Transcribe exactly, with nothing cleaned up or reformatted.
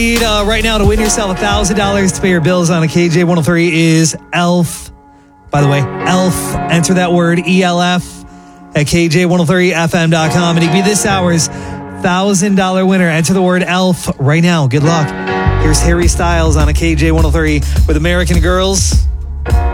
Uh, right now to win yourself one thousand dollars to pay your bills on a K J one oh three is ELF. By the way, ELF. Enter that word, E L F, at K J one oh three F M dot com. And it can be this hour's one thousand dollars winner. Enter the word ELF right now. Good luck. Here's Harry Styles on a K J one oh three with American Girls.